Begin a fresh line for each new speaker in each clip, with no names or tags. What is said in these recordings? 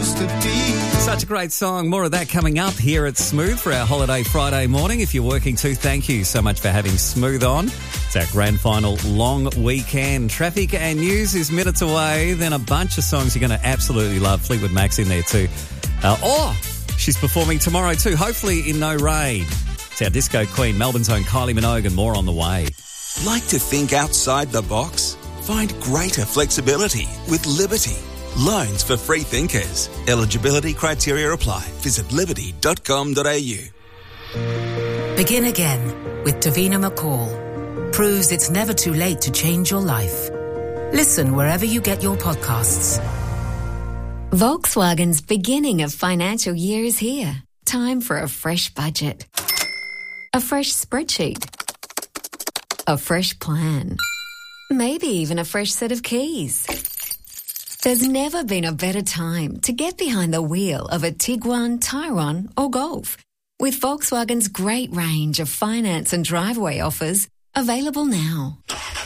used to be.
Such a great song. More of that coming up here at Smooth for our Holiday Friday morning. If you're working too, thank you so much for having Smooth on. It's our grand final long weekend. Traffic and news is minutes away. Then a bunch of songs you're going to absolutely love. Fleetwood Mac's in there too. She's performing tomorrow too, hopefully in no rain. It's our disco queen, Melbourne's own Kylie Minogue, and more on the way.
Like to think outside the box? Find greater flexibility with Liberty. Loans for free thinkers. Eligibility criteria apply. Visit liberty.com.au.
Begin again with Davina McCall. Proves it's never too late to change your life. Listen wherever you get your podcasts.
Volkswagen's beginning of financial year is here. Time for a fresh budget. A fresh spreadsheet. A fresh plan. Maybe even a fresh set of keys. There's never been a better time to get behind the wheel of a Tiguan, Tyrone or Golf. With Volkswagen's great range of finance and driveway offers available now.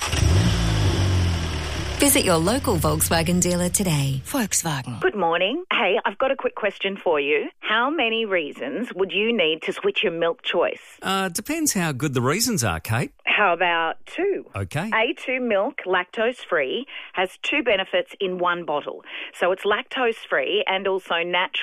Visit your local Volkswagen dealer today.
Volkswagen.
Good morning. Hey, I've got a quick question for you. How many reasons would you need to switch your milk choice?
Depends how good the reasons are, Kate.
How about 2?
Okay.
A2 milk, lactose-free, has 2 benefits in one bottle. So it's lactose-free and also natural.